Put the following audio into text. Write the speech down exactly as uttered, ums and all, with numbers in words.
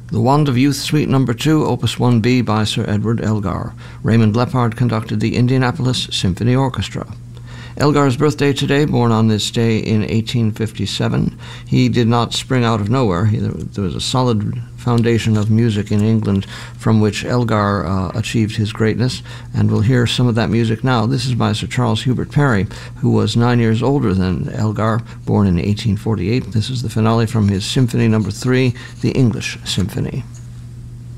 The Wand of Youth Suite Number two, Opus one B by Sir Edward Elgar. Raymond Lepard conducted the Indianapolis Symphony Orchestra. Elgar's birthday today, born on this day in eighteen fifty-seven. He did not spring out of nowhere. He, there was a solid foundation of music in England from which Elgar uh, achieved his greatness, and we'll hear some of that music now. This is by Sir Charles Hubert Parry, who was nine years older than Elgar, born in eighteen forty-eight. This is the finale from his Symphony Number three, the English Symphony.